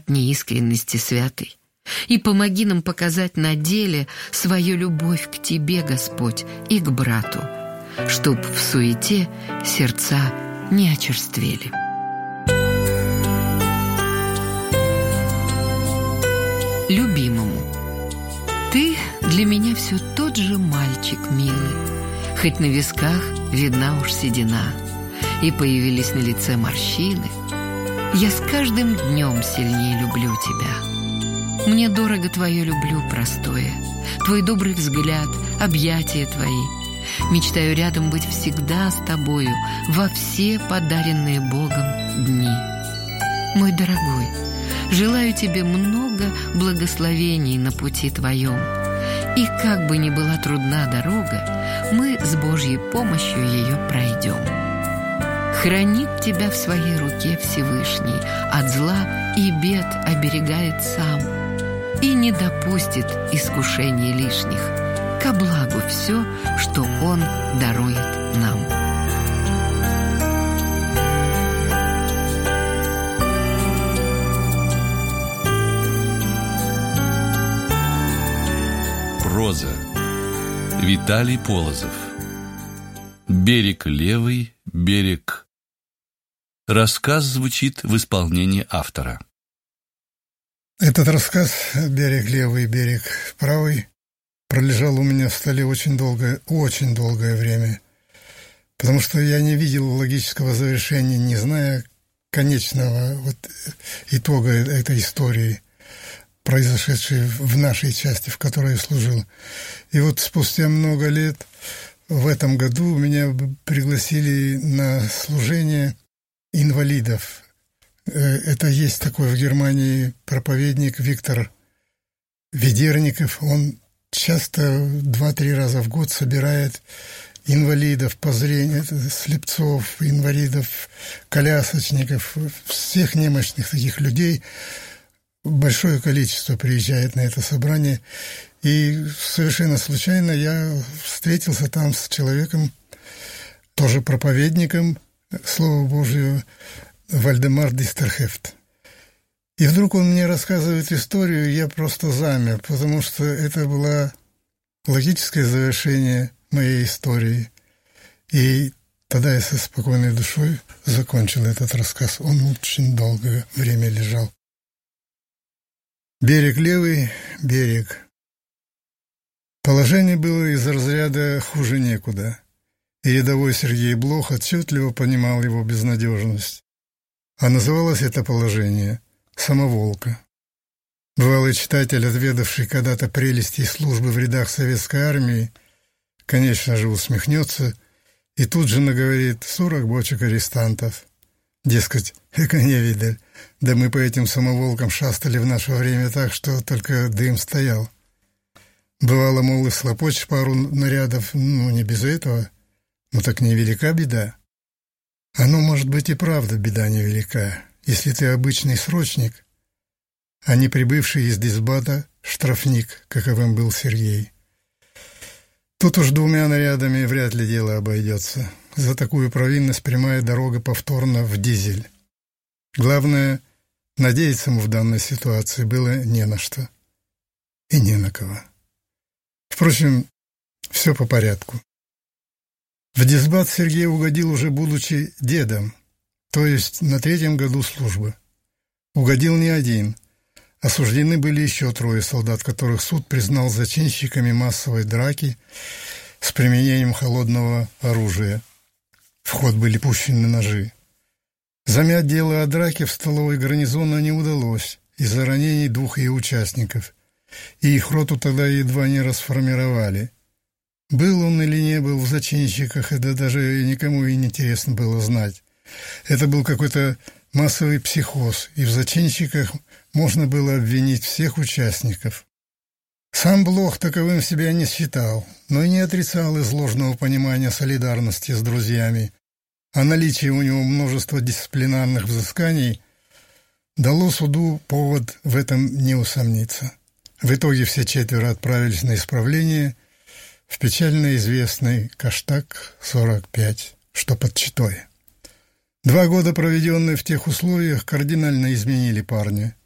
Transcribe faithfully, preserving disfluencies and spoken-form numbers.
неискренности, святый. И помоги нам показать на деле свою любовь к Тебе, Господь, и к брату, чтоб в суете сердца не очерствели. Любимому. Ты для меня все тот же мальчик милый, хоть на висках видна уж седина, и появились на лице морщины. Я с каждым днем сильнее люблю тебя. Мне дорого твое люблю простое, твой добрый взгляд, объятия твои. Мечтаю рядом быть всегда с тобою во все подаренные Богом дни. Мой дорогой, желаю тебе много благословений на пути твоем. И как бы ни была трудна дорога, мы с Божьей помощью ее пройдем. Хранит тебя в своей руке Всевышний, от зла и бед оберегает сам, и не допустит искушений лишних, ко благу все, что Он дарует нам. Проза. Виталий Полозов. Берег левый, берег. Рассказ звучит в исполнении автора. Этот рассказ «Берег левый, берег правый» пролежал у меня в столе очень долгое, очень долгое время, потому что я не видел логического завершения, не зная конечного вот итога этой истории, произошедшей в нашей части, в которой я служил. И вот спустя много лет, в этом году, меня пригласили на служение инвалидов. Это есть такой в Германии проповедник Виктор Ведерников. Он часто два-три раза в год собирает инвалидов по зрению, слепцов, инвалидов, колясочников, всех немощных таких людей. Большое количество приезжает на это собрание. И совершенно случайно я встретился там с человеком, тоже проповедником Слова Божьего, Вальдемар Дистерхефт. И вдруг он мне рассказывает историю, и я просто замер, потому что это было логическое завершение моей истории. И тогда я со спокойной душой закончил этот рассказ. Он очень долгое время лежал. Берег левый, берег. Положение было из разряда «хуже некуда», и рядовой Сергей Блох отчетливо понимал его безнадежность. А называлось это положение «самоволка». Бывалый читатель, отведавший когда-то прелести службы в рядах советской армии, конечно же, усмехнется и тут же наговорит сорок бочек арестантов. Дескать, эко не видаль, да мы по этим самоволкам шастали в наше время так, что только дым стоял. Бывало, мол, и слопочешь пару нарядов, ну, не без этого, ну так невелика беда. Оно, может быть, и правда беда невелика, если ты обычный срочник, а не прибывший из дисбата штрафник, каковым был Сергей. Тут уж двумя нарядами вряд ли дело обойдется. За такую провинность прямая дорога повторно в дизель. Главное, надеяться ему в данной ситуации было не на что и не на кого. Впрочем, все по порядку. В дисбат Сергей угодил уже будучи дедом, то есть на третьем году службы. Угодил не один. Осуждены были еще трое солдат, которых суд признал зачинщиками массовой драки с применением холодного оружия. В ход были пущены ножи. Замять дело о драке в столовой гарнизона не удалось из-за ранений двух ее участников, и их роту тогда едва не расформировали. Был он или не был в зачинщиках, это даже никому и не интересно было знать. Это был какой-то массовый психоз, и в зачинщиках можно было обвинить всех участников. Сам Блох таковым себя не считал, но и не отрицал из ложного понимания солидарности с друзьями, а наличие у него множества дисциплинарных взысканий дало суду повод в этом не усомниться. В итоге все четверо отправились на исправление в печально известный Каштак сорок пять, что под Читой. Два года, проведенные в тех условиях, кардинально изменили парня.